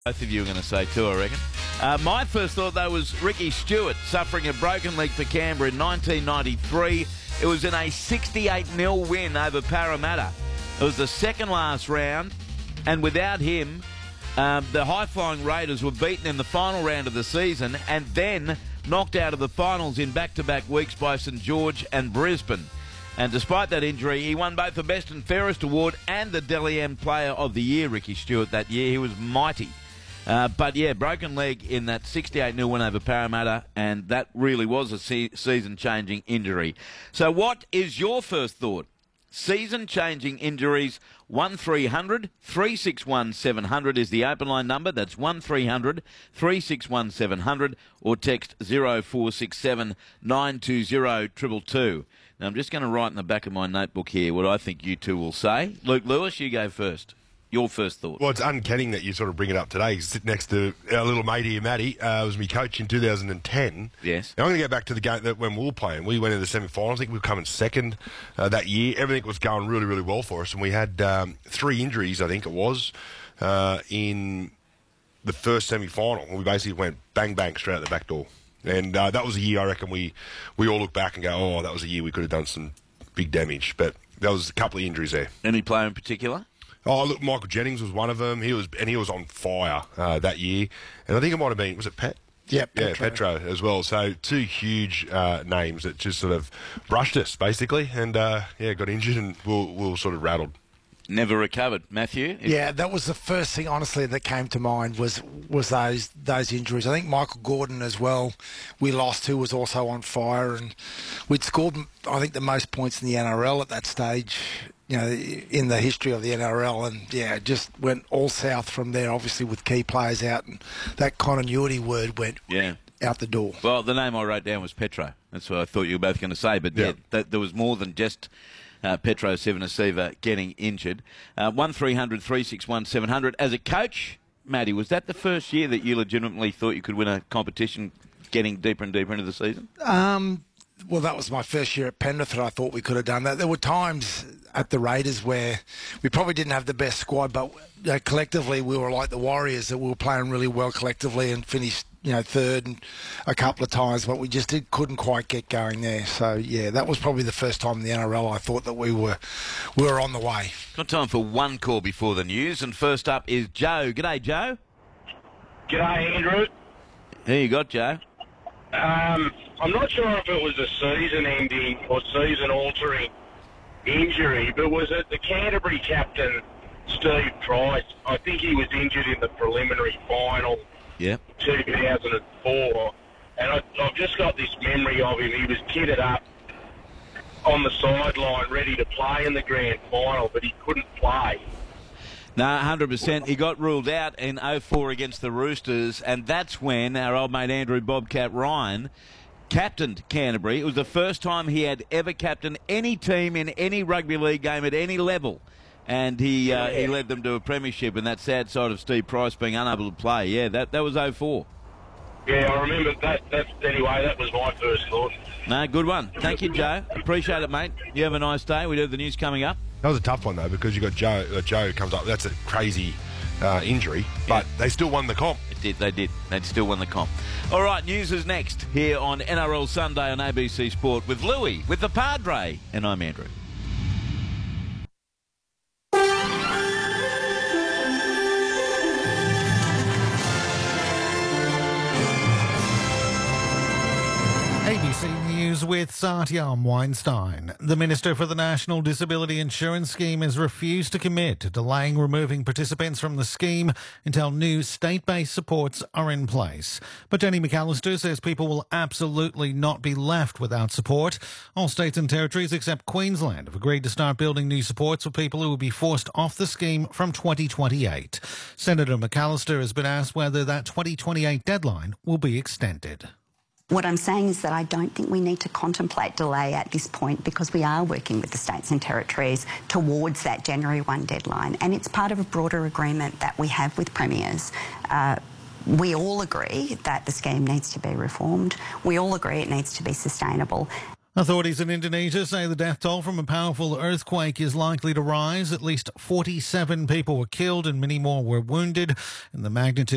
Both of you are going to say too, I reckon. My first thought, though, was Ricky Stewart suffering a broken leg for Canberra in 1993. It was in a 68-0 win over Parramatta. It was the second last round, and without him, the high-flying Raiders were beaten in the final round of the season and then knocked out of the finals in back-to-back weeks by St George and Brisbane. And despite that injury, he won both the Best and Fairest Award and the Dally M Player of the Year, Ricky Stewart, that year. He was mighty. But yeah, broken leg in that 68-0 win over Parramatta, and that really was a season-changing injury. So what is your first thought? Season-changing injuries, 1300 361 700 is the open line number. That's 1300 361 700, or text 0467 920 222. Now, I'm just going to write in the back of my notebook here what I think you two will say. Luke Lewis, you go first. Your first thought. Well, it's uncanny that you sort of bring it up today. He's sitting next to our little mate here, Matty. Was my coach in 2010. Yes. Now, I'm going to go back to the game that when we were playing. We went into the semi-finals. I think we were coming second that year. Everything was going really, really well for us. And we had 3 injuries, I think it was, in the first semi-final. And we basically went bang, bang, straight out the back door. And that was a year, I reckon, we all look back and go, oh, that was a year we could have done some big damage. But there was a couple of injuries there. Any player in particular? Oh, look, Michael Jennings was one of them. He was on fire that year. And I think it might have been, was it Pat? Yep, Yeah, Petro as well. So 2 huge names that just sort of brushed us, basically. And, got injured and we were sort of rattled. Never recovered. Matthew? Yeah, that was the first thing, honestly, that came to mind was those injuries. I think Michael Gordon as well, we lost, who was also on fire. And we'd scored, I think, the most points in the NRL at that stage, you know, in the history of the NRL, and yeah, it just went all south from there, obviously with key players out, and that continuity word went out the door. Well, the name I wrote down was Petro. That's what I thought you were both going to say, but there was more than just Petro Civoniceva getting injured. 1300 361 700. As a coach, Matty, was that the first year that you legitimately thought you could win a competition getting deeper and deeper into the season? Well, that was my first year at Penrith, and I thought we could have done that. There were times at the Raiders where we probably didn't have the best squad, but collectively we were like the Warriors, that we were playing really well collectively and finished, third and a couple of times, but we just couldn't quite get going there. So, yeah, that was probably the first time in the NRL I thought that we were on the way. Got time for one call before the news, and first up is Joe. G'day, Joe. G'day, Andrew. Who you got, Joe? I'm not sure if it was a season-ending or season-altering injury, but was it the Canterbury captain, Steve Trice? I think he was injured in the preliminary final, 2004, and I've just got this memory of him. He was kitted up on the sideline, ready to play in the grand final, but he couldn't play. No, 100%. He got ruled out in 04 against the Roosters, and that's when our old mate Andrew Bobcat Ryan captained Canterbury. It was the first time he had ever captained any team in any rugby league game at any level. And he led them to a premiership, and that sad side of Steve Price being unable to play. Yeah, that was 04. Yeah, I remember that. Anyway, that was my first thought. No, good one. Thank you, Joe. Appreciate it, mate. You have a nice day. We do have the news coming up. That was a tough one, though, because you got Joe. Joe comes up. That's a crazy injury, but they still won the comp. They did. They still won the comp. All right, news is next here on NRL Sunday on ABC Sport with Louis, with the Padre, and I'm Andrew. ABC News with Satyam Weinstein. The Minister for the National Disability Insurance Scheme has refused to commit to delaying removing participants from the scheme until new state-based supports are in place. But Jenny McAllister says people will absolutely not be left without support. All states and territories except Queensland have agreed to start building new supports for people who will be forced off the scheme from 2028. Senator McAllister has been asked whether that 2028 deadline will be extended. What I'm saying is that I don't think we need to contemplate delay at this point because we are working with the states and territories towards that January 1 deadline, and it's part of a broader agreement that we have with premiers. We all agree that the scheme needs to be reformed. We all agree it needs to be sustainable. Authorities in Indonesia say the death toll from a powerful earthquake is likely to rise. At least 47 people were killed and many more were wounded, and the magnitude